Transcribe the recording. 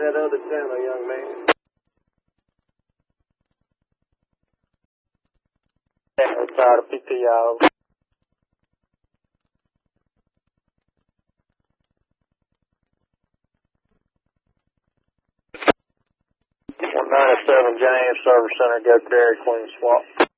that other channel, young man. Sorry to PTO. 197 James Service Center, go Dairy Queen Swap.